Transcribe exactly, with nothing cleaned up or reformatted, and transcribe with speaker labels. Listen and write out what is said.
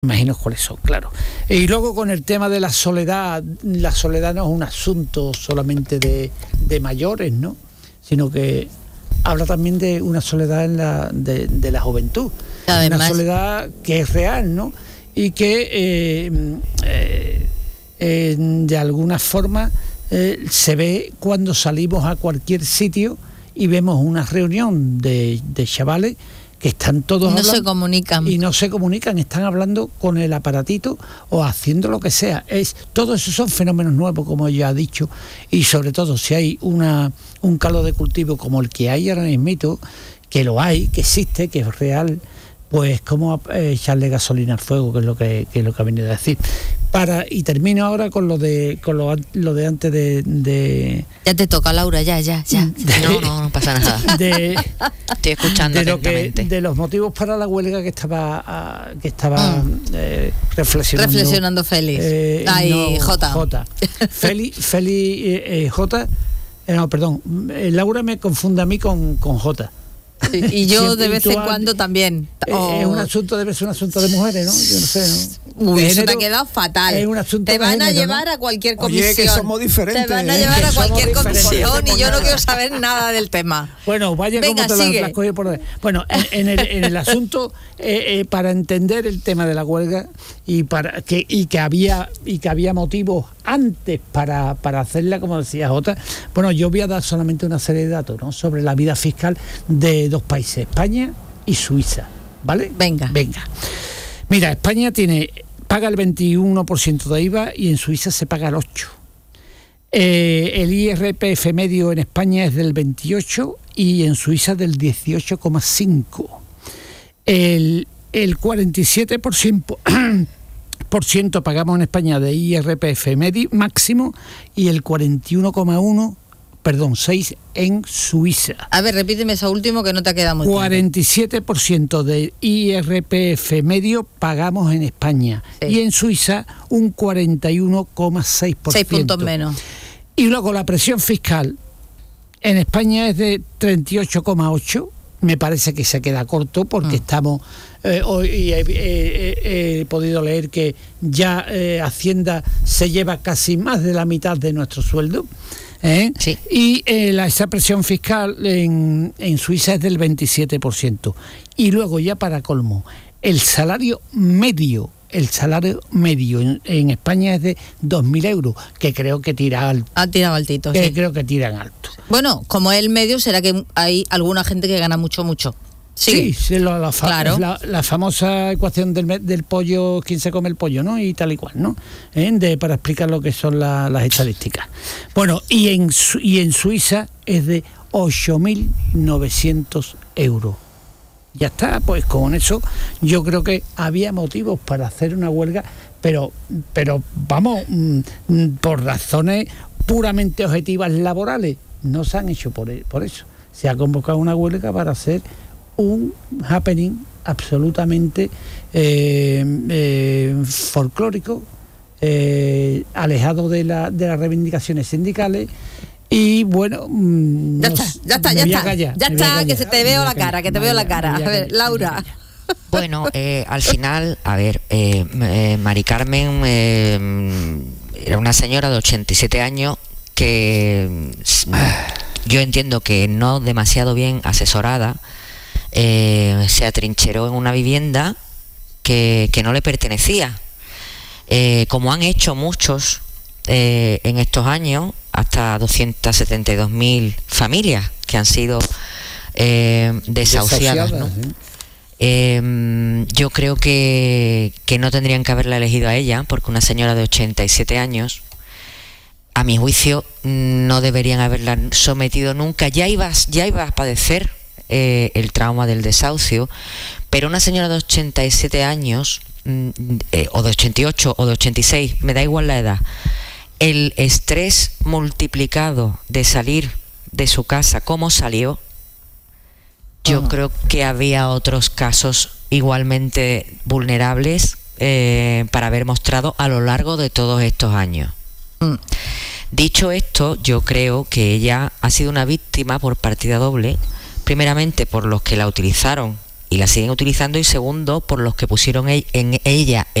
Speaker 1: Imagino cuáles son, claro. Y luego con el tema de la soledad, la soledad no es un asunto solamente de, de mayores, ¿no? Sino que habla también de una soledad en la, de, de la juventud. Además, una soledad que es real, ¿no? Y que eh, eh, eh, de alguna forma eh, se ve cuando salimos a cualquier sitio y vemos una reunión de, de chavales que están todos
Speaker 2: no
Speaker 1: hablando,
Speaker 2: se comunican
Speaker 1: y no se comunican, están hablando con el aparatito o haciendo lo que sea. Es todo eso son fenómenos nuevos, como ya he dicho, y sobre todo si hay una un caldo de cultivo como el que hay ahora mismo, que lo hay, que existe, que es real, pues como eh, echarle gasolina al fuego, que es lo que, que es lo que ha venido a decir. Para, y termino ahora con lo de con lo, lo de antes de, de...
Speaker 2: Ya te toca, Laura, ya, ya, ya.
Speaker 3: De, no, no, no pasa nada.
Speaker 1: De,
Speaker 3: Estoy escuchando
Speaker 1: de, lo que,
Speaker 3: atentamente.
Speaker 1: de los motivos para la huelga que estaba uh, que estaba mm. eh, reflexionando.
Speaker 2: Reflexionando Félix.
Speaker 1: Eh,
Speaker 2: Ay,
Speaker 1: no,
Speaker 2: Jota.
Speaker 1: Jota. Félix, Félix eh, eh, Jota. Eh, no, perdón. Eh, Laura me confunde a mí con, con Jota.
Speaker 2: Sí, y yo
Speaker 1: Siempre,
Speaker 2: de vez en
Speaker 1: tú,
Speaker 2: cuando también.
Speaker 1: Eh,
Speaker 2: oh.
Speaker 1: Es un asunto, debe ser un asunto de mujeres, ¿no? Yo no sé, ¿no?
Speaker 2: Uy,
Speaker 1: de
Speaker 2: eso
Speaker 1: género,
Speaker 2: te ha quedado fatal.
Speaker 1: Es un asunto
Speaker 2: te van
Speaker 1: de género,
Speaker 2: a llevar
Speaker 1: ¿no?
Speaker 2: a cualquier comisión.
Speaker 4: Oye, que somos diferentes.
Speaker 2: Te van a
Speaker 4: ¿eh?
Speaker 2: llevar
Speaker 1: Que
Speaker 2: a cualquier
Speaker 1: somos
Speaker 2: comisión y yo no
Speaker 1: nada.
Speaker 2: quiero saber nada del tema.
Speaker 1: Bueno, vaya
Speaker 2: Venga,
Speaker 1: como te
Speaker 2: sigue.
Speaker 1: las, las coges por ahí. Bueno, en, en, el, en el asunto, eh, eh, para entender el tema de la huelga y para que y que había y que había motivos antes para, para hacerla, como decía Jota, bueno, yo voy a dar solamente una serie de datos, ¿no? Sobre la vida fiscal de dos países, España y Suiza, ¿vale?
Speaker 2: Venga.
Speaker 1: Venga. Mira, España tiene paga el veintiuno por ciento de I V A y en Suiza se paga el ocho por ciento. Eh, el I R P F medio en España es del veintiocho y en Suiza del dieciocho coma cinco. El, el cuarenta y siete por ciento, por ciento pagamos en España de I R P F medio máximo y el cuarenta y uno coma uno, perdón, seis en Suiza.
Speaker 2: A ver, repíteme eso último que no te ha quedado muy claro.
Speaker 1: cuarenta y siete por ciento de I R P F medio pagamos en España sí. Y en Suiza un cuarenta y uno coma seis por ciento.
Speaker 2: seis puntos menos.
Speaker 1: Y luego la presión fiscal en España es de treinta y ocho coma ocho. Me parece que se queda corto porque mm. estamos eh, hoy he, he, he, he podido leer que ya eh, Hacienda se lleva casi más de la mitad de nuestro sueldo. ¿Eh?
Speaker 3: Sí.
Speaker 1: Y eh, la, esa presión fiscal en, en Suiza es del veintisiete por ciento. Y luego ya para colmo, el salario medio, el salario medio en, en España es de dos mil euros, que creo que tira alto.
Speaker 2: Ha tirado altito,
Speaker 1: que
Speaker 2: sí.
Speaker 1: Creo que tiran alto.
Speaker 2: Bueno, como es el medio, será que hay alguna gente que gana mucho, mucho.
Speaker 1: Sí, sí la, la, fa-
Speaker 2: claro.
Speaker 1: la, la famosa ecuación del, del pollo, quién se come el pollo, ¿no? Y tal y cual, ¿no? ¿Eh? De, para explicar lo que son la, las estadísticas. Bueno, y en, y en Suiza es de ocho mil novecientos euros. Ya está, pues con eso yo creo que había motivos para hacer una huelga, pero, pero vamos, mm, por razones puramente objetivas laborales, no se han hecho por, por eso. Se ha convocado una huelga para hacer un happening absolutamente eh, eh, folclórico, eh, alejado de, la, de las reivindicaciones sindicales. Y bueno,
Speaker 2: ya está, ya está, ya está,
Speaker 1: callar,
Speaker 2: ya está, que se te veo la cara, que te veo la cara. A ver, Laura.
Speaker 3: Bueno, eh, al final, a ver, eh, eh, Mari Carmen eh, era una señora de ochenta y siete años que yo entiendo que no demasiado bien asesorada, eh, se atrincheró en una vivienda que, que no le pertenecía, eh, como han hecho muchos eh, en estos años, hasta doscientas setenta y dos mil familias que han sido eh, desahuciadas, ¿no? ¿Sí? Eh, yo creo que, que no tendrían que haberla elegido a ella, porque una señora de ochenta y siete años, a mi juicio, no deberían haberla sometido nunca. Ya iba, ya iba a padecer eh, el trauma del desahucio, pero una señora de ochenta y siete años, eh, o de ochenta y ocho, o de ochenta y seis, me da igual la edad, el estrés multiplicado de salir de su casa como salió, yo uh-huh. creo que había otros casos igualmente vulnerables eh, para haber mostrado a lo largo de todos estos años. Mm. Dicho esto, yo creo que ella ha sido una víctima por partida doble, primeramente por los que la utilizaron y la siguen utilizando, y segundo, por los que pusieron e- en ella